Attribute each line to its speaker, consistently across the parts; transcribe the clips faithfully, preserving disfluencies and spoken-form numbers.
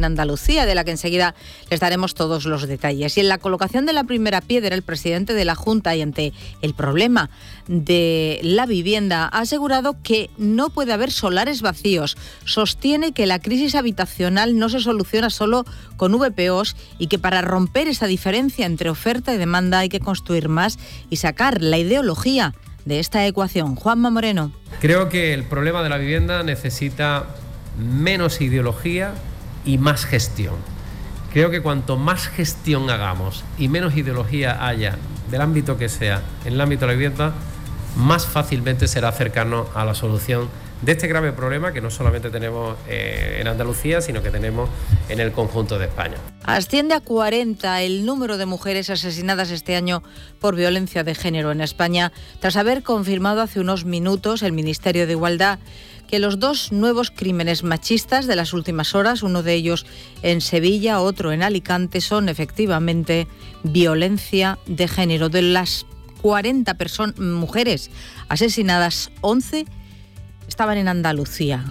Speaker 1: en Andalucía, de la que enseguida les daremos todos los detalles. Y en la colocación de la primera piedra, el presidente de la Junta, y ante el problema de la vivienda, ha asegurado que no puede haber solares vacíos. Sostiene que la crisis habitacional no se soluciona solo con V P Os y que para romper esa diferencia entre oferta y demanda hay que construir más y sacar la ideología de esta ecuación. Juanma Moreno.
Speaker 2: Creo que el problema de la vivienda necesita menos ideología y más gestión. Creo que cuanto más gestión hagamos y menos ideología haya, del ámbito que sea, en el ámbito de la vivienda, más fácilmente será acercarnos a la solución de este grave problema que no solamente tenemos eh, en Andalucía, sino que tenemos en el conjunto de España.
Speaker 1: Asciende a cuarenta el número de mujeres asesinadas este año por violencia de género en España, tras haber confirmado hace unos minutos el Ministerio de Igualdad que los dos nuevos crímenes machistas de las últimas horas, uno de ellos en Sevilla, otro en Alicante, son efectivamente violencia de género. De las cuarenta personas, mujeres asesinadas, once estaban en Andalucía.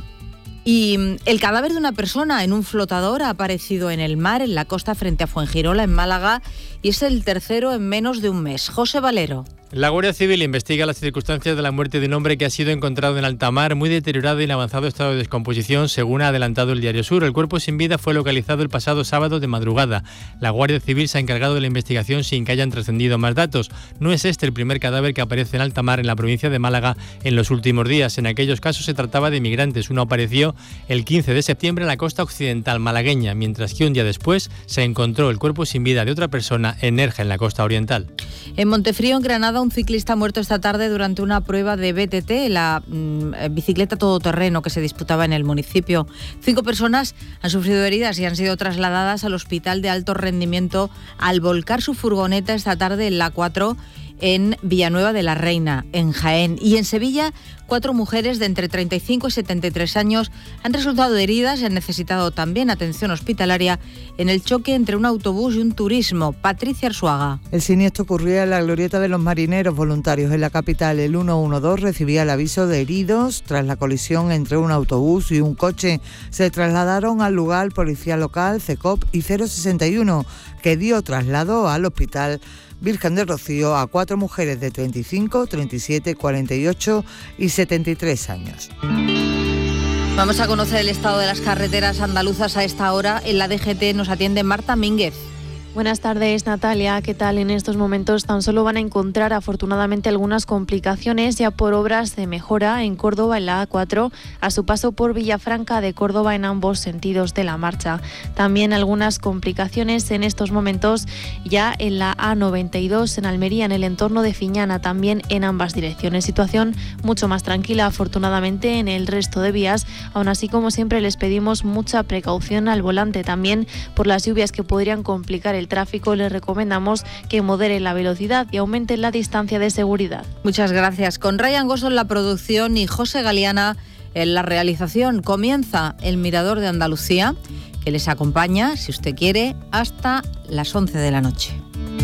Speaker 1: Y el cadáver de una persona en un flotador ha aparecido en el mar, en la costa frente a Fuengirola, en Málaga, y es el tercero en menos de un mes. José Valero.
Speaker 3: La Guardia Civil investiga las circunstancias de la muerte de un hombre que ha sido encontrado en alta mar, muy deteriorado y en avanzado estado de descomposición, según ha adelantado el Diario Sur. El cuerpo sin vida fue localizado el pasado sábado de madrugada. La Guardia Civil se ha encargado de la investigación sin que hayan trascendido más datos. No es este el primer cadáver que aparece en alta mar en la provincia de Málaga en los últimos días. En aquellos casos se trataba de migrantes. Uno apareció el quince de septiembre en la costa occidental malagueña, mientras que un día después se encontró el cuerpo sin vida de otra persona en Nerja, en la costa oriental.
Speaker 1: En Montefrío, en Granada, un ciclista ha muerto esta tarde durante una prueba de B T T, la mm, bicicleta todoterreno que se disputaba en el municipio. Cinco personas han sufrido heridas y han sido trasladadas al hospital de alto rendimiento al volcar su furgoneta esta tarde en la cuatro en Villanueva de la Reina, en Jaén. Y en Sevilla, cuatro mujeres de entre treinta y cinco y setenta y tres años han resultado heridas y han necesitado también atención hospitalaria en el choque entre un autobús y un turismo. Patricia Arzuaga.
Speaker 4: El siniestro ocurría en la glorieta de los marineros voluntarios en la capital. El ciento doce recibía el aviso de heridos tras la colisión entre un autobús y un coche. Se trasladaron al lugar policía local, CECOP y cero sesenta y uno, que dio traslado al hospital Virgen del Rocío a cuatro mujeres de treinta y cinco, treinta y siete, cuarenta y ocho y setenta y tres años.
Speaker 1: Vamos a conocer el estado de las carreteras andaluzas a esta hora. En la D G T nos atiende Marta Mínguez.
Speaker 5: Buenas tardes, Natalia. ¿Qué tal? En estos momentos tan solo van a encontrar afortunadamente algunas complicaciones ya por obras de mejora en Córdoba en la A cuatro, a su paso por Villafranca de Córdoba en ambos sentidos de la marcha. También algunas complicaciones en estos momentos ya en la A noventa y dos en Almería, en el entorno de Fiñana, también en ambas direcciones. Situación mucho más tranquila afortunadamente en el resto de vías. Aún así, como siempre, les pedimos mucha precaución al volante, también por las lluvias que podrían complicar el El tráfico. Les recomendamos que moderen la velocidad y aumenten la distancia de seguridad.
Speaker 1: Muchas gracias. Con Ryan Gosso en la producción y José Galeana en la realización, comienza el Mirador de Andalucía, que les acompaña, si usted quiere, hasta las once de la noche.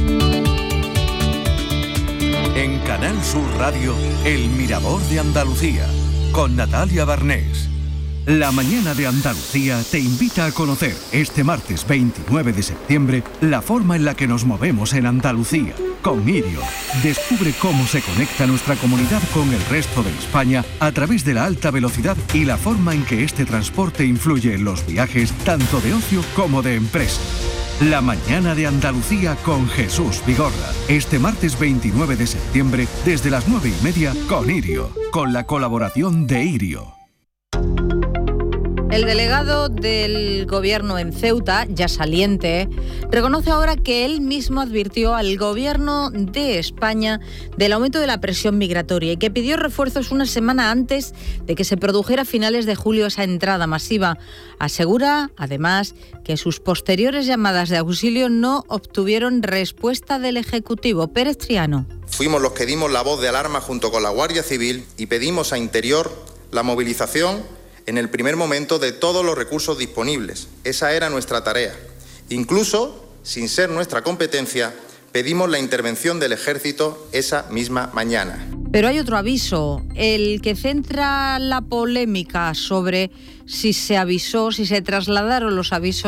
Speaker 6: En Canal Sur Radio, el Mirador de Andalucía, con Natalia Barnés. La mañana de Andalucía te invita a conocer este martes veintinueve de septiembre la forma en la que nos movemos en Andalucía. Con Irio, descubre cómo se conecta nuestra comunidad con el resto de España a través de la alta velocidad y la forma en que este transporte influye en los viajes tanto de ocio como de empresa. La mañana de Andalucía con Jesús Vigorra. Este martes veintinueve de septiembre desde las nueve y media con Irio, con la colaboración de Irio.
Speaker 1: El delegado del Gobierno en Ceuta, ya saliente, reconoce ahora que él mismo advirtió al Gobierno de España del aumento de la presión migratoria y que pidió refuerzos una semana antes de que se produjera a finales de julio esa entrada masiva. Asegura, además, que sus posteriores llamadas de auxilio no obtuvieron respuesta del Ejecutivo. Pérez Triano.
Speaker 7: Fuimos los que dimos la voz de alarma junto con la Guardia Civil y pedimos a Interior la movilización en el primer momento de todos los recursos disponibles. Esa era nuestra tarea. Incluso, sin ser nuestra competencia, pedimos la intervención del Ejército esa misma mañana.
Speaker 1: Pero hay otro aviso, el que centra la polémica sobre si se avisó, si se trasladaron los avisos